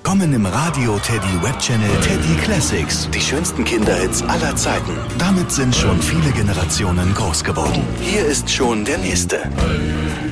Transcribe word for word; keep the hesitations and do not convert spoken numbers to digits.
kommen im Radio Teddy Webchannel Teddy Classics. Die schönsten Kinderhits aller Zeiten. Damit sind schon viele Generationen groß geworden. Hier ist schon der nächste.